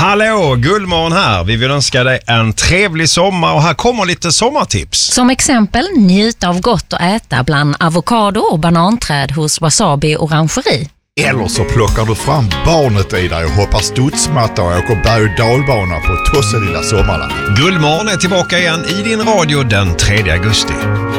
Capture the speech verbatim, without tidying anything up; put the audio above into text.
Hallå, Gullmorgon här. Vi vill önska dig en trevlig sommar och här kommer lite sommartips. Som exempel, njut av gott att äta bland avokado och bananträd hos Wasabi Orangeri. Eller så plockar du fram barnet i dig och hoppar studsmatta och åker berg- och dalbana på Tosselilla sommarland. Gullmorgon är tillbaka igen i din radio den tredje augusti.